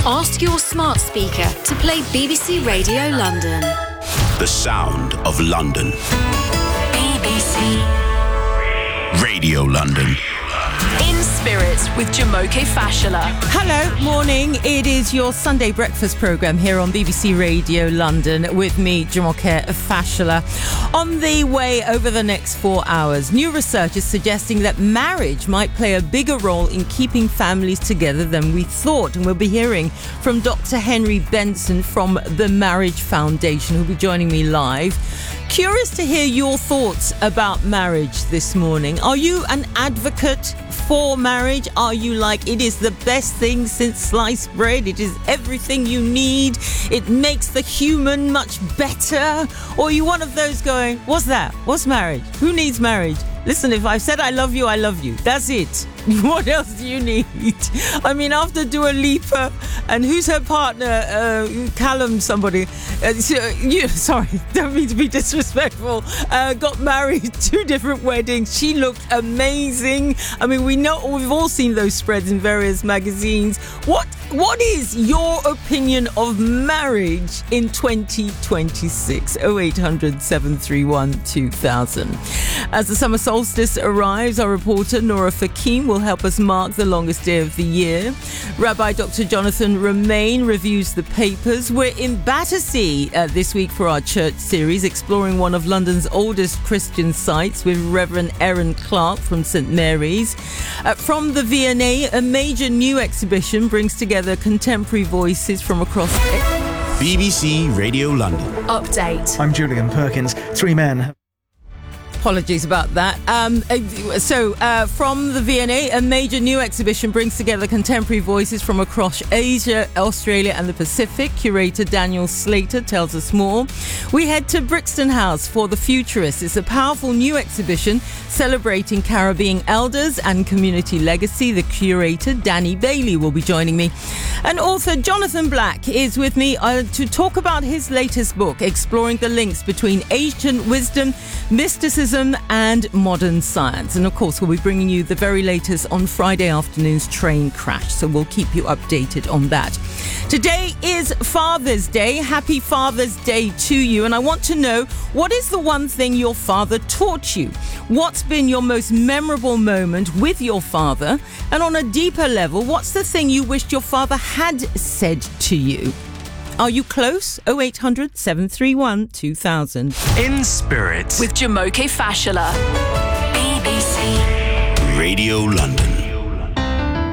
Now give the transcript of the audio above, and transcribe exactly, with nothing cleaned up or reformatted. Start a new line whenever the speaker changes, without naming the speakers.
Ask your smart speaker to play B B C Radio London.
The sound of London.
B B C
Radio London.
In Spirit with Jumoke Fashola.
Hello, morning. It is your Sunday breakfast programme here on B B C Radio London with me, Jumoke Fashola. On the way over the next four hours, new research is suggesting that marriage might play a bigger role in keeping families together than we thought. And we'll be hearing from Doctor Henry Benson from the Marriage Foundation, who'll be joining me live. Curious to hear your thoughts about marriage this morning. Are you an advocate for marriage? Are you like, it is the best thing since sliced bread, it is everything you need, it makes the human much better? Or are you one of those going, what's that? What's marriage? Who needs marriage? Listen, if I've said I love you, I love you. That's it. What else do you need? I mean, after Dua Lipa and who's her partner? Uh, Callum somebody. Uh, so, you, sorry, don't mean to be disrespectful. Uh, got married, two different weddings. She looked amazing. I mean, we know, we've all seen those spreads in various magazines. What What is your opinion of marriage in twenty twenty-six? oh eight hundred, seven three one, two thousand. As the summer solstice arrives, our reporter Nora Fakim will help us mark the longest day of the year. Rabbi Doctor Jonathan Romain reviews the papers. We're in Battersea uh, this week for our church series, exploring one of London's oldest Christian sites with Reverend Aaron Clark from St Mary's. Uh, from the V and A, a major new exhibition brings together contemporary voices from across...
B B C Radio London.
Update.
I'm Julian Perkins. Three men...
Apologies about that. Um, so, uh, from the V and A, a major new exhibition brings together contemporary voices from across Asia, Australia and the Pacific. Curator Daniel Slater tells us more. We head to Brixton House for The Futurists. It's a powerful new exhibition celebrating Caribbean elders and community legacy. The curator, Danny Bailey, will be joining me. And author Jonathan Black is with me uh, to talk about his latest book, exploring the links between ancient wisdom, mysticism and modern science. And of course, we'll be bringing you the very latest on Friday afternoon's train crash, so we'll keep you updated on that. Today is Father's Day. Happy Father's Day to you. And I want to know, what is the one thing your father taught you? What's been your most memorable moment with your father? And on a deeper level, what's the thing you wished your father had said to you? Are you close? oh eight hundred, seven three one, two thousand.
In Spirit
With Jumoke Fashola.
B B C
Radio London.